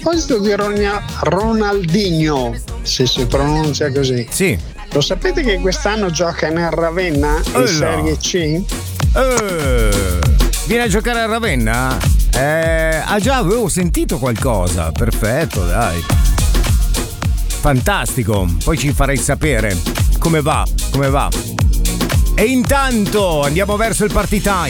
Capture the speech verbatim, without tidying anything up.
proposito di Ron- Ronaldinho, se si pronuncia così. Sì. Lo sapete che quest'anno gioca nel Ravenna in Ehi là. Serie C? Eh, viene a giocare a Ravenna? Eh, ah già, avevo sentito qualcosa. Perfetto, dai. Fantastico. Poi ci farei sapere come va, come va. E intanto andiamo verso il party time.